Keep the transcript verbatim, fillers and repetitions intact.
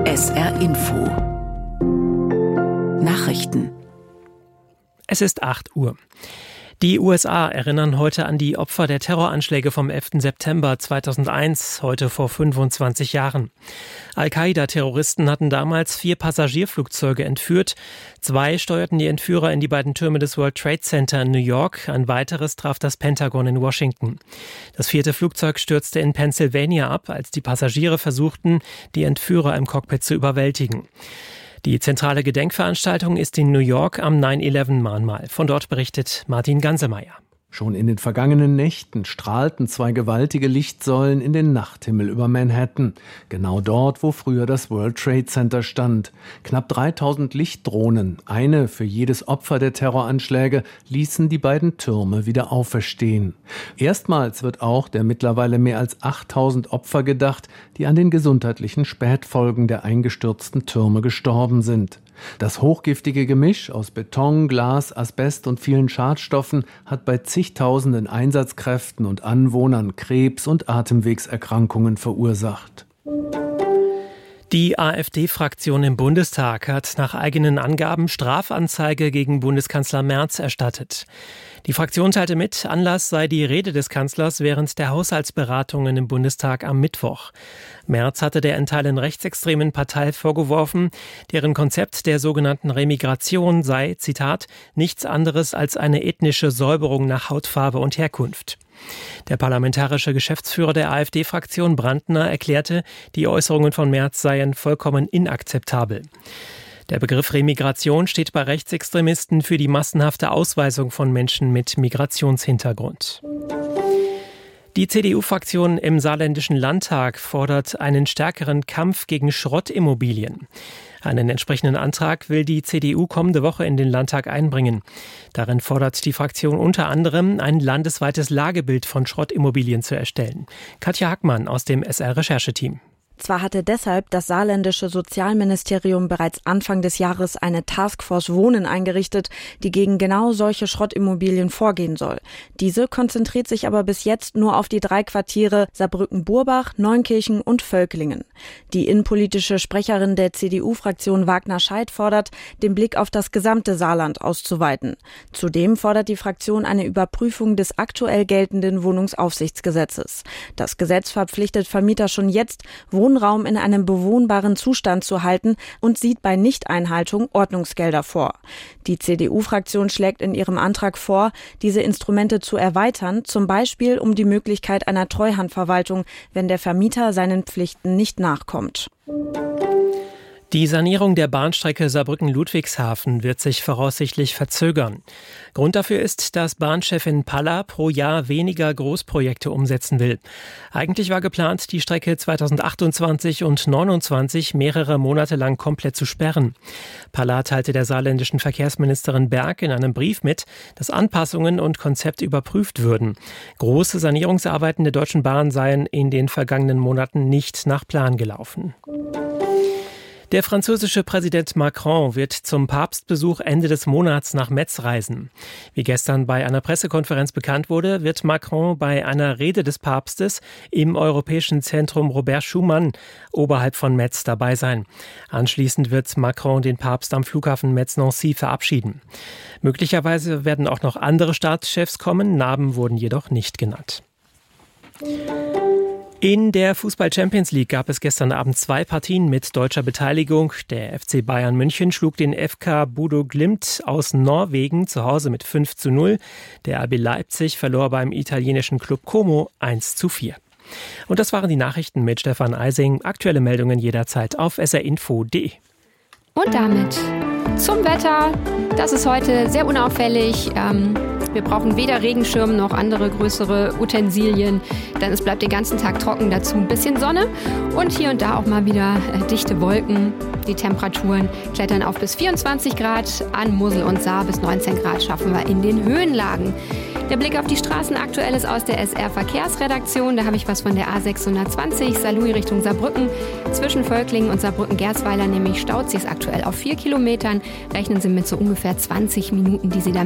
S R Info Nachrichten. Es ist acht Uhr. Die U S A erinnern heute an die Opfer der Terroranschläge vom elften September zweitausendeins, heute vor fünfundzwanzig Jahren. Al-Qaida-Terroristen hatten damals vier Passagierflugzeuge entführt. Zwei steuerten die Entführer in die beiden Türme des World Trade Center in New York. Ein weiteres traf das Pentagon in Washington. Das vierte Flugzeug stürzte in Pennsylvania ab, als die Passagiere versuchten, die Entführer im Cockpit zu überwältigen. Die zentrale Gedenkveranstaltung ist in New York am neun elf Mahnmal. Von dort berichtet Martin Gansemeyer. Schon in den vergangenen Nächten strahlten zwei gewaltige Lichtsäulen in den Nachthimmel über Manhattan. Genau dort, wo früher das World Trade Center stand. Knapp dreitausend Lichtdrohnen, eine für jedes Opfer der Terroranschläge, ließen die beiden Türme wieder auferstehen. Erstmals wird auch der mittlerweile mehr als achttausend Opfer gedacht, die an den gesundheitlichen Spätfolgen der eingestürzten Türme gestorben sind. Das hochgiftige Gemisch aus Beton, Glas, Asbest und vielen Schadstoffen hat bei zigtausenden Einsatzkräften und Anwohnern Krebs- und Atemwegserkrankungen verursacht. Die AfD-Fraktion im Bundestag hat nach eigenen Angaben Strafanzeige gegen Bundeskanzler Merz erstattet. Die Fraktion teilte mit, Anlass sei die Rede des Kanzlers während der Haushaltsberatungen im Bundestag am Mittwoch. Merz hatte der in Teilen rechtsextremen Partei vorgeworfen, deren Konzept der sogenannten Remigration sei, Zitat, nichts anderes als eine ethnische Säuberung nach Hautfarbe und Herkunft. Der parlamentarische Geschäftsführer der AfD-Fraktion Brandner erklärte, die Äußerungen von Merz seien vollkommen inakzeptabel. Der Begriff Remigration steht bei Rechtsextremisten für die massenhafte Ausweisung von Menschen mit Migrationshintergrund. Die C D U-Fraktion im Saarländischen Landtag fordert einen stärkeren Kampf gegen Schrottimmobilien. Einen entsprechenden Antrag will die C D U kommende Woche in den Landtag einbringen. Darin fordert die Fraktion unter anderem, ein landesweites Lagebild von Schrottimmobilien zu erstellen. Katja Hackmann aus dem S R-Rechercheteam. Zwar hatte deshalb das saarländische Sozialministerium bereits Anfang des Jahres eine Taskforce Wohnen eingerichtet, die gegen genau solche Schrottimmobilien vorgehen soll. Diese konzentriert sich aber bis jetzt nur auf die drei Quartiere Saarbrücken-Burbach, Neunkirchen und Völklingen. Die innenpolitische Sprecherin der C D U-Fraktion Wagner Scheidt fordert, den Blick auf das gesamte Saarland auszuweiten. Zudem fordert die Fraktion eine Überprüfung des aktuell geltenden Wohnungsaufsichtsgesetzes. Das Gesetz verpflichtet Vermieter schon jetzt, Wohnraum in einem bewohnbaren Zustand zu halten und sieht bei Nichteinhaltung Ordnungsgelder vor. Die C D U-Fraktion schlägt in ihrem Antrag vor, diese Instrumente zu erweitern, zum Beispiel um die Möglichkeit einer Treuhandverwaltung, wenn der Vermieter seinen Pflichten nicht nachkommt. Die Sanierung der Bahnstrecke Saarbrücken-Ludwigshafen wird sich voraussichtlich verzögern. Grund dafür ist, dass Bahnchefin Palla pro Jahr weniger Großprojekte umsetzen will. Eigentlich war geplant, die Strecke zweitausendachtundzwanzig und neunundzwanzig mehrere Monate lang komplett zu sperren. Palla teilte der saarländischen Verkehrsministerin Berg in einem Brief mit, dass Anpassungen und Konzepte überprüft würden. Große Sanierungsarbeiten der Deutschen Bahn seien in den vergangenen Monaten nicht nach Plan gelaufen. Der französische Präsident Macron wird zum Papstbesuch Ende des Monats nach Metz reisen. Wie gestern bei einer Pressekonferenz bekannt wurde, wird Macron bei einer Rede des Papstes im Europäischen Zentrum Robert Schuman oberhalb von Metz dabei sein. Anschließend wird Macron den Papst am Flughafen Metz-Nancy verabschieden. Möglicherweise werden auch noch andere Staatschefs kommen, Namen wurden jedoch nicht genannt. In der Fußball-Champions League gab es gestern Abend zwei Partien mit deutscher Beteiligung. Der F C Bayern München schlug den F K Bodo Glimt aus Norwegen zu Hause mit fünf zu null. Der R B Leipzig verlor beim italienischen Club Como eins zu vier. Und das waren die Nachrichten mit Stefan Eising. Aktuelle Meldungen jederzeit auf s r info punkt d e. Und damit zum Wetter. Das ist heute sehr unauffällig. Ähm Wir brauchen weder Regenschirm noch andere größere Utensilien, denn es bleibt den ganzen Tag trocken, dazu ein bisschen Sonne und hier und da auch mal wieder äh, dichte Wolken. Die Temperaturen klettern auf bis vierundzwanzig Grad, an Mosel und Saar bis neunzehn Grad schaffen wir in den Höhenlagen. Der Blick auf die Straßen aktuell ist aus der S R-Verkehrsredaktion. Da habe ich was von der A sechshundertzwanzig, Saarlouis Richtung Saarbrücken. Zwischen Völklingen und Saarbrücken-Gersweiler nämlich staut sich aktuell auf vier Kilometern. Rechnen Sie mit so ungefähr zwanzig Minuten, die Sie da